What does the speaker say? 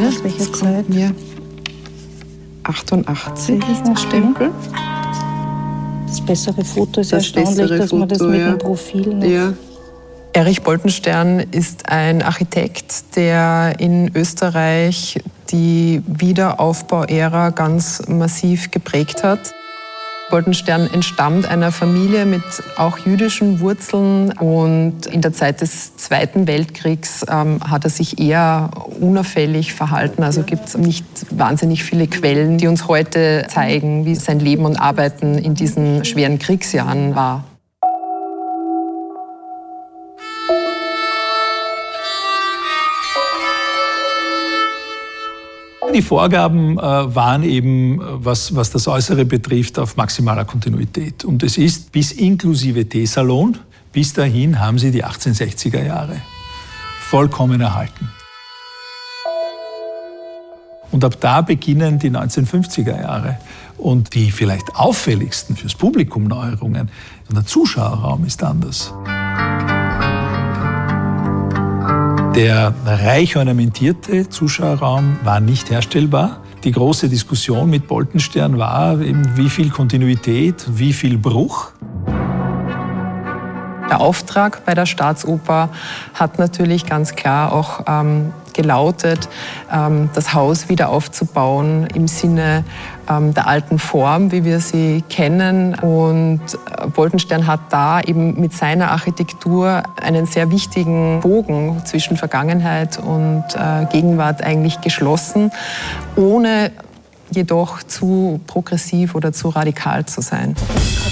Ende. Aus welcher Zeit? Mir 88 ist der Stempel. Das bessere Foto ist Das erstaunlich, bessere dass man das Foto, mit ja. dem Profil noch... Ja. Erich Boltenstern ist ein Architekt, der in Österreich die Wiederaufbauära ganz massiv geprägt hat. Boltenstern entstammt einer Familie mit auch jüdischen Wurzeln und in der Zeit des Zweiten Weltkriegs hat er sich eher unauffällig verhalten. Also gibt es nicht wahnsinnig viele Quellen, die uns heute zeigen, wie sein Leben und Arbeiten in diesen schweren Kriegsjahren war. Die Vorgaben waren eben, was das Äußere betrifft, auf maximaler Kontinuität. Und es ist bis inklusive Teesalon, bis dahin haben sie die 1860er Jahre vollkommen erhalten. Und ab da beginnen die 1950er Jahre. Und die vielleicht auffälligsten fürs Publikum Neuerungen, der Zuschauerraum ist anders. Der reich ornamentierte Zuschauerraum war nicht herstellbar. Die große Diskussion mit Boltenstern war eben, wie viel Kontinuität, wie viel Bruch. Der Auftrag bei der Staatsoper hat natürlich ganz klar auch gelautet, das Haus wieder aufzubauen im Sinne der alten Form, wie wir sie kennen. Und Boltenstern hat da eben mit seiner Architektur einen sehr wichtigen Bogen zwischen Vergangenheit und Gegenwart eigentlich geschlossen, ohne jedoch zu progressiv oder zu radikal zu sein.